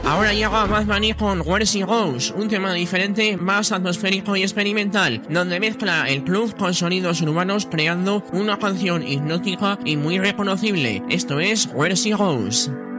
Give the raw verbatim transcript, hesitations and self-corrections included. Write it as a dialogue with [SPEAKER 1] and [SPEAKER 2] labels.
[SPEAKER 1] Ahora llega Bad Bunny con Where She Goes, un tema diferente, más atmosférico y experimental, donde mezcla el club con sonidos urbanos creando una canción hipnótica y muy reconocible. Esto es Where She Goes.